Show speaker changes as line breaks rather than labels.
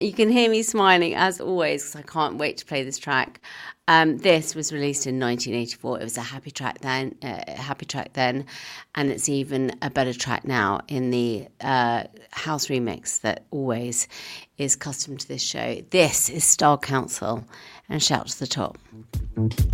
You can hear me smiling as always because I can't wait to play this track. This was released in 1984. It was a happy track then, and it's even a better track now in the house remix that always is custom to this show. This is Style Council and Shout to the Top.